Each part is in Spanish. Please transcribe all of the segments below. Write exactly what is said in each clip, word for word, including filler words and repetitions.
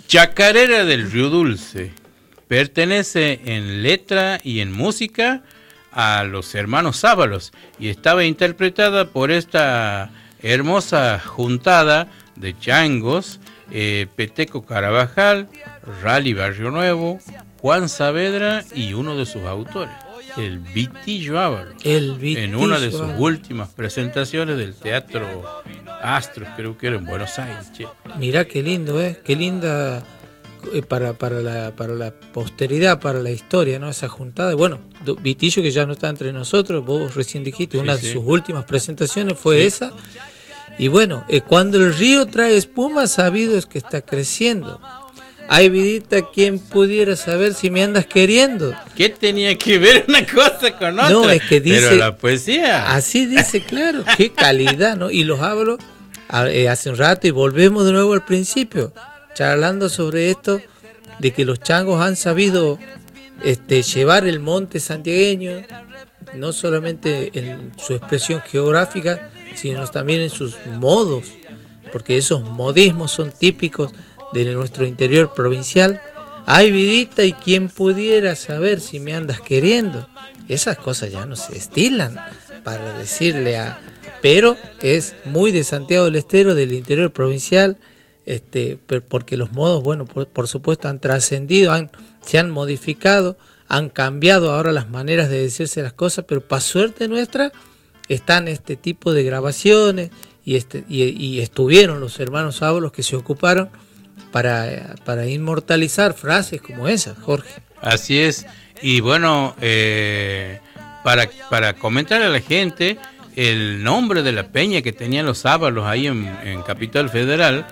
Chacarera del Río Dulce pertenece en letra y en música a los hermanos Ábalos y estaba interpretada por esta hermosa juntada de changos, eh, Peteco Carabajal, Rally Barrio Nuevo, Juan Saavedra y uno de sus autores, el Vitillo Ábalos, el Vitillo en una de sus Ábalos. últimas presentaciones del Teatro Astros, creo que era en Buenos Aires. Che. Mirá qué lindo, ¿eh? Qué linda eh, para, para, la, para la posteridad, para la historia, ¿no? Esa juntada. Bueno, Vitillo, que ya no está entre nosotros, vos recién dijiste, Sí, una sí. de sus últimas presentaciones fue Sí. esa. Y bueno, eh, cuando el río trae espuma, sabido es que está creciendo. Ay, vidita, ¿quién pudiera saber si me andas queriendo? ¿Qué tenía que ver una cosa con otra? No, es que dice- Pero la poesía. Así dice, claro, qué calidad, ¿no? Y los hablo a- eh, hace un rato y volvemos de nuevo al principio, charlando sobre esto, de que los changos han sabido este, llevar el monte santiagueño, no solamente en su expresión geográfica, sino también en sus modos, porque esos modismos son típicos de nuestro interior provincial. Ay, vidita, ¿y quién pudiera saber si me andas queriendo? Esas cosas ya no se estilan para decirle a... Pero es muy de Santiago del Estero, del interior provincial, este, per- porque los modos, bueno, por, por supuesto han trascendido, han, se han modificado, han cambiado ahora las maneras de decirse las cosas, pero para suerte nuestra están este tipo de grabaciones y, este, y, y estuvieron los hermanos Ábalos que se ocuparon para, para inmortalizar frases como esas, Jorge. Así es. Y bueno, eh, para, para comentarle a la gente el nombre de la peña que tenían los Ábalos ahí en, en Capital Federal,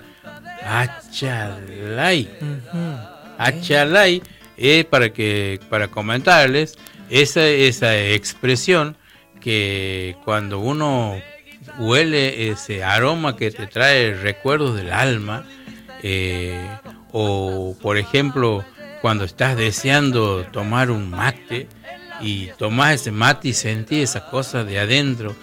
Achalay. Uh-huh. Achalay es para que para comentarles esa, esa expresión que cuando uno huele ese aroma que te trae recuerdos del alma, eh, o por ejemplo cuando estás deseando tomar un mate y tomás ese mate y sentís esa cosa de adentro,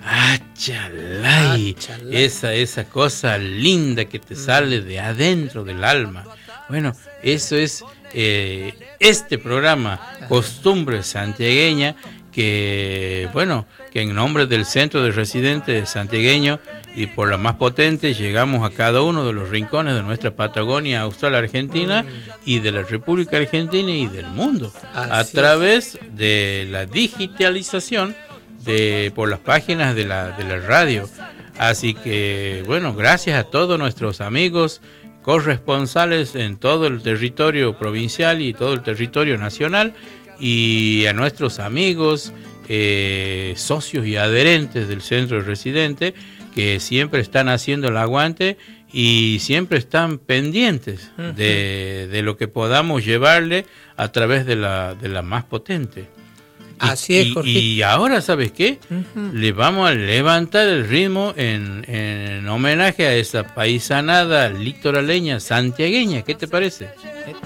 ¡achalay! Achalay. Esa, esa cosa linda que te sale de adentro del alma. Bueno, eso es eh, este programa, Costumbre Santiagueña, que bueno, que en nombre del Centro de Residentes Santiagueños y por la más potente llegamos a cada uno de los rincones de nuestra Patagonia Austral Argentina y de la República Argentina y del mundo, a Así través de la digitalización de por las páginas de la, de la radio. Así que bueno, gracias a todos nuestros amigos corresponsales en todo el territorio provincial y todo el territorio nacional, y a nuestros amigos eh, socios y adherentes del Centro de Residente, que siempre están haciendo el aguante y siempre están pendientes uh-huh. de, de lo que podamos llevarle a través de la, de la más potente. Y, Así es, y, Jorge. y ahora, ¿sabes qué? Uh-huh. Le vamos a levantar el ritmo en, en homenaje a esa paisanada litoraleña santiagueña. ¿Qué te parece?